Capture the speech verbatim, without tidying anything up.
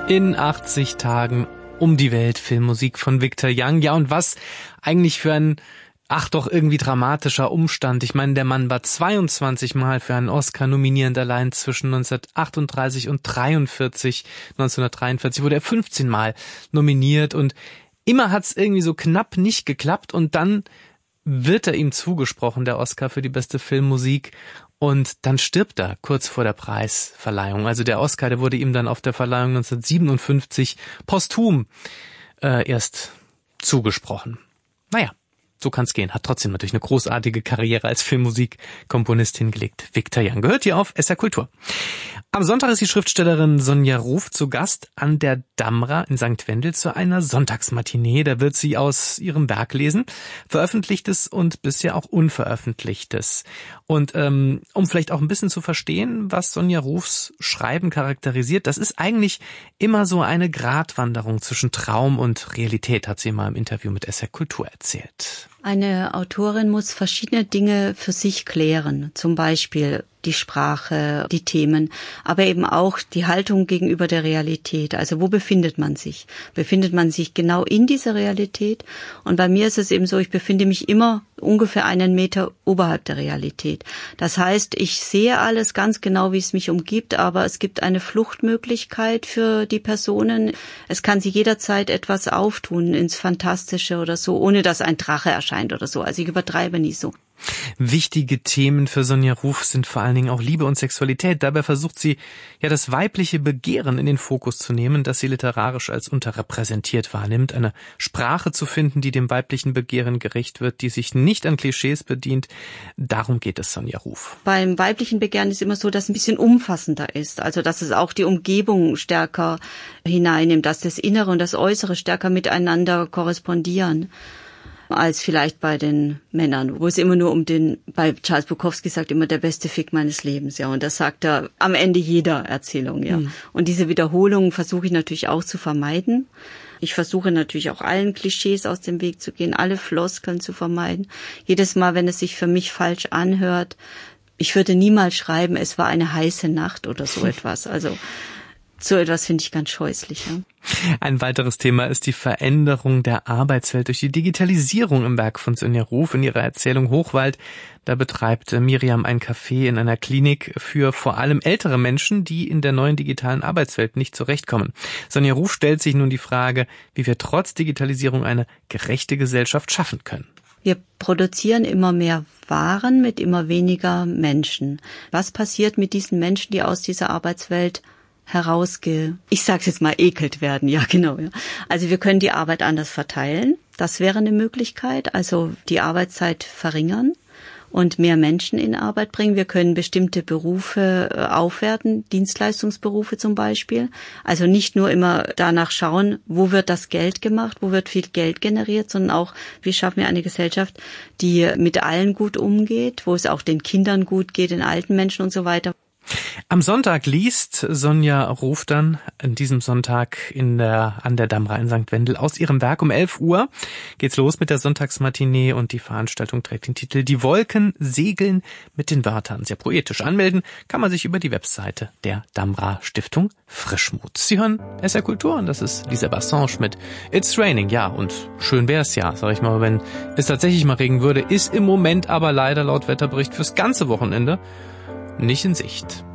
In achtzig Tagen um die Welt, Filmmusik von Victor Young. Ja, und was eigentlich für ein, ach doch, irgendwie dramatischer Umstand. Ich meine, der Mann war zweiundzwanzig Mal für einen Oscar nominierend, allein zwischen neunzehnhundertachtunddreißig und dreiundvierzig. neunzehnhundertdreiundvierzig wurde er fünfzehn Mal nominiert und immer hat's irgendwie so knapp nicht geklappt und dann wird er ihm zugesprochen, der Oscar für die beste Filmmusik. Und dann stirbt er kurz vor der Preisverleihung. Also der Oscar, der wurde ihm dann auf der Verleihung neunzehnhundertsiebenundfünfzig posthum äh, erst zugesprochen. Naja, so kann's gehen. Hat trotzdem natürlich eine großartige Karriere als Filmmusikkomponist hingelegt. Victor Young gehört hier auf S R Kultur. Am Sonntag ist die Schriftstellerin Sonja Ruf zu Gast an der Damra in Sankt Wendel zu einer Sonntagsmatinee. Da wird sie aus ihrem Werk lesen, Veröffentlichtes und bisher auch Unveröffentlichtes. Und ähm, um vielleicht auch ein bisschen zu verstehen, was Sonja Rufs Schreiben charakterisiert, das ist eigentlich immer so eine Gratwanderung zwischen Traum und Realität, hat sie mal im Interview mit S R Kultur erzählt. Eine Autorin muss verschiedene Dinge für sich klären, zum Beispiel die Sprache, die Themen, aber eben auch die Haltung gegenüber der Realität. Also wo befindet man sich? Befindet man sich genau in dieser Realität? Und bei mir ist es eben so, ich befinde mich immer ungefähr einen Meter oberhalb der Realität. Das heißt, ich sehe alles ganz genau, wie es mich umgibt, aber es gibt eine Fluchtmöglichkeit für die Personen. Es kann sich jederzeit etwas auftun ins Fantastische oder so, ohne dass ein Drache erscheint oder so. Also ich übertreibe nie so. Wichtige Themen für Sonja Ruf sind vor allen Dingen auch Liebe und Sexualität. Dabei versucht sie, ja, das weibliche Begehren in den Fokus zu nehmen, das sie literarisch als unterrepräsentiert wahrnimmt. Eine Sprache zu finden, die dem weiblichen Begehren gerecht wird, die sich nicht an Klischees bedient. Darum geht es Sonja Ruf. Beim weiblichen Begehren ist immer so, dass es ein bisschen umfassender ist. Also, dass es auch die Umgebung stärker hineinnimmt, dass das Innere und das Äußere stärker miteinander korrespondieren als vielleicht bei den Männern, wo es immer nur um den, bei Charles Bukowski sagt immer der beste Fick meines Lebens, ja, und das sagt er am Ende jeder Erzählung, ja. Mhm. Und diese Wiederholungen versuche ich natürlich auch zu vermeiden. Ich versuche natürlich auch allen Klischees aus dem Weg zu gehen, alle Floskeln zu vermeiden. Jedes Mal, wenn es sich für mich falsch anhört, ich würde niemals schreiben, es war eine heiße Nacht oder so etwas, also so etwas finde ich ganz scheußlich. Ja. Ein weiteres Thema ist die Veränderung der Arbeitswelt durch die Digitalisierung im Werk von Sonja Ruf. In ihrer Erzählung Hochwald, da betreibt Miriam ein Café in einer Klinik für vor allem ältere Menschen, die in der neuen digitalen Arbeitswelt nicht zurechtkommen. Sonja Ruf stellt sich nun die Frage, wie wir trotz Digitalisierung eine gerechte Gesellschaft schaffen können. Wir produzieren immer mehr Waren mit immer weniger Menschen. Was passiert mit diesen Menschen, die aus dieser Arbeitswelt herausge, ich sag's jetzt mal, ekelt werden, ja genau. Ja. Also wir können die Arbeit anders verteilen, das wäre eine Möglichkeit, also die Arbeitszeit verringern und mehr Menschen in Arbeit bringen. Wir können bestimmte Berufe aufwerten, Dienstleistungsberufe zum Beispiel, also nicht nur immer danach schauen, wo wird das Geld gemacht, wo wird viel Geld generiert, sondern auch, wie schaffen wir eine Gesellschaft, die mit allen gut umgeht, wo es auch den Kindern gut geht, den alten Menschen und so weiter. Am Sonntag liest Sonja Ruf dann an diesem Sonntag in der, an der Damra in Sankt Wendel aus ihrem Werk. Um elf Uhr geht's los mit der Sonntagsmatinee und die Veranstaltung trägt den Titel Die Wolken segeln mit den Wörtern. Sehr poetisch. Anmelden kann man sich über die Webseite der Damra Stiftung Frischmut. Sie hören S R Kultur und das ist Lisa Bassange mit It's Raining. Ja, und schön wär's ja, sag ich mal, wenn es tatsächlich mal regnen würde. Ist im Moment aber leider laut Wetterbericht fürs ganze Wochenende nicht in Sicht.